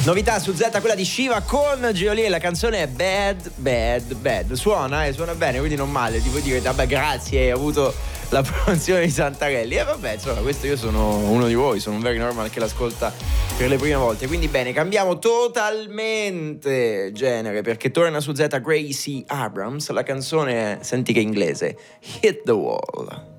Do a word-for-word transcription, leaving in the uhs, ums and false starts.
Novità su Z, quella di Shiva con Geolier, la canzone è Bad, Bad, Bad. Suona, eh, suona bene, quindi non male. Ti puoi dire, vabbè, grazie, hai avuto la promozione di Santarelli. E vabbè, insomma, questo io sono uno di voi, sono un very normal che l'ascolta per le prime volte. Quindi bene, cambiamo totalmente genere, perché torna su Z Gracie Abrams, la canzone, senti che è inglese, Hit the Wall.